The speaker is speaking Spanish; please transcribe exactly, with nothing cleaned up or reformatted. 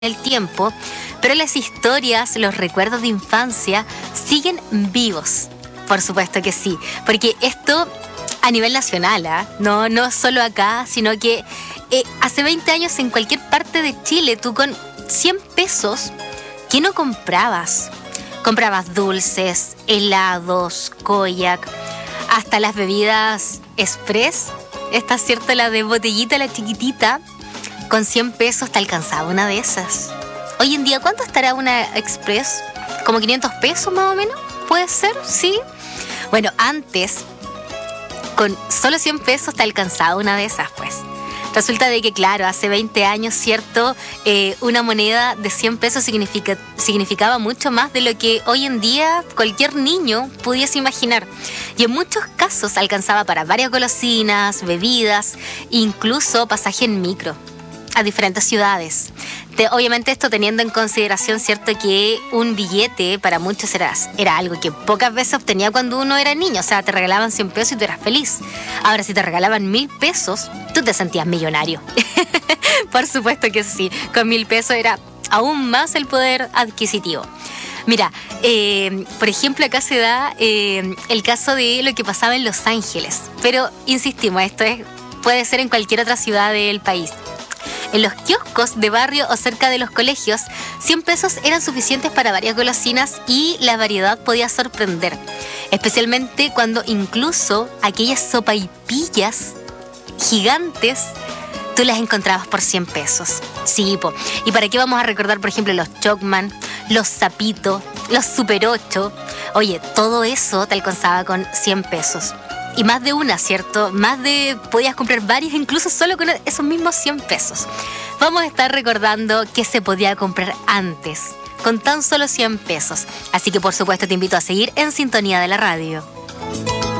el tiempo, pero las historias, los recuerdos de infancia siguen vivos. Por supuesto que sí, porque esto a nivel nacional, ¿eh? no, no solo acá, sino que eh, hace veinte años en cualquier parte de Chile, tú con cien pesos, ¿qué no comprabas? Comprabas dulces, helados, koyak, hasta las bebidas express. Está cierto, la de botellita, la chiquitita. Con cien pesos te alcanzaba una de esas. Hoy en día, ¿cuánto estará una express? ¿Como quinientos pesos más o menos? ¿Puede ser? ¿Sí? Bueno, antes, con solo cien pesos te alcanzaba una de esas, pues. Resulta de que, claro, hace veinte años, ¿cierto? Eh, una moneda de cien pesos significa, significaba mucho más de lo que hoy en día cualquier niño pudiese imaginar. Y en muchos casos alcanzaba para varias golosinas, bebidas, incluso pasaje en micro a diferentes ciudades. De, obviamente esto teniendo en consideración, cierto, que un billete para muchos era, era algo que pocas veces obtenía cuando uno era niño. O sea, te regalaban cien pesos y tú eras feliz. Ahora, si te regalaban mil pesos, tú te sentías millonario. Por supuesto que sí. Con mil pesos era aún más el poder adquisitivo. Mira, eh, por ejemplo, acá se da eh, el caso de lo que pasaba en Los Ángeles. Pero, insistimos, esto es, puede ser en cualquier otra ciudad del país. En los kioscos de barrio o cerca de los colegios, cien pesos eran suficientes para varias golosinas y la variedad podía sorprender. Especialmente cuando incluso aquellas sopaipillas gigantes tú las encontrabas por cien pesos. Sí, po. ¿Y para qué vamos a recordar, por ejemplo, los Chocman, los Zapito, los Super ocho? Oye, todo eso te alcanzaba con cien pesos. Y más de una, ¿cierto? Más de... podías comprar varios, incluso solo con esos mismos cien pesos. Vamos a estar recordando que se podía comprar antes, con tan solo cien pesos. Así que, por supuesto, te invito a seguir en sintonía de la radio.